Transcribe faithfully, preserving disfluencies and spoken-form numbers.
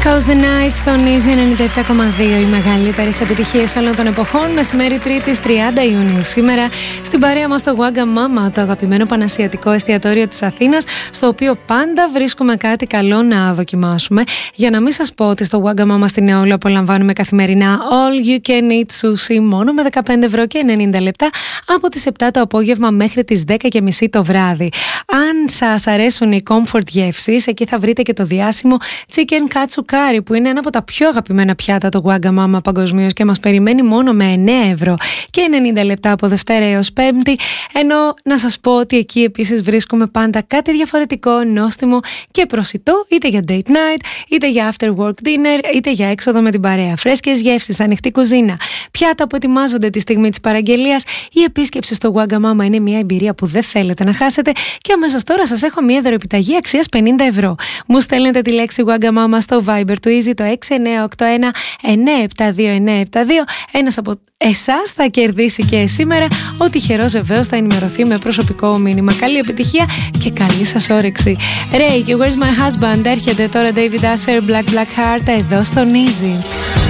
House the Night στον Easy ενενήντα επτά κόμμα δύο. Οι μεγαλύτερες επιτυχίες όλων των εποχών. Μεσημέρι Τρίτης τριάντα Ιουνίου. Σήμερα στην παρέα μας το Wagamama, το αγαπημένο πανασιατικό εστιατόριο της Αθήνας, στο οποίο πάντα βρίσκουμε κάτι καλό να δοκιμάσουμε. Για να μην σας πω ότι στο Wagamama στην Νεόλου απολαμβάνουμε καθημερινά all you can eat sushi μόνο με δεκαπέντε ευρώ και ενενήντα λεπτά από τις επτά το απόγευμα μέχρι τις δέκα και μισή το βράδυ. Αν σας αρέσουν οι comfort γεύσεις, εκεί θα βρείτε και το διάσημο chicken katsukari, που είναι ένα από τα πιο αγαπημένα πιάτα του Wagamama παγκοσμίως και μας περιμένει μόνο με εννέα ευρώ και ενενήντα λεπτά από Δευτέρα έως Πέμπτη. Ενώ να σας πω ότι εκεί επίσης βρίσκουμε πάντα κάτι διαφορετικό, νόστιμο και προσιτό, είτε για date night, είτε για after work dinner, είτε για έξοδο με την παρέα. Φρέσκες γεύσεις, ανοιχτή κουζίνα, πιάτα που ετοιμάζονται τη στιγμή της παραγγελίας. Η επίσκεψη στο Wagamama είναι μια εμπειρία που δεν θέλετε να χάσετε και αμέσως τώρα σας έχω μια δωροεπιταγή αξίας πενήντα ευρώ. Μου στέλνετε τη λέξη Wagamama στο Viber του Easy το έξι εννέα οκτώ ένα εννέα επτά δύο εννέα επτά δύο. Ένας από εσάς θα κερδίσει και σήμερα. Ο τυχερός βεβαίως θα ενημερωθεί με προσωπικό μήνυμα. Καλή επιτυχία και καλή σας όρεξη. Ray και Where's My Husband έρχεται τώρα. David Asher, Black Black Heart εδώ στον Easy.